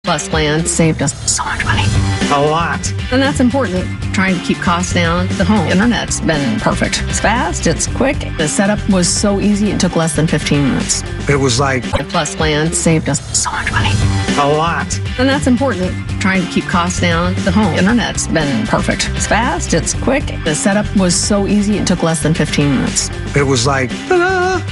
Plus, Plan saved us so much money. A lot. And that's important, trying to keep costs down. The home internet's been perfect. It's fast, it's quick. The setup was so easy, it took less than 15 minutes. It was like... The Plus Plan saved us so much money. A lot. And that's important, trying to keep costs down. The home internet's been perfect. It's fast, it's quick. The setup was so easy, it took less than 15 minutes. It was like...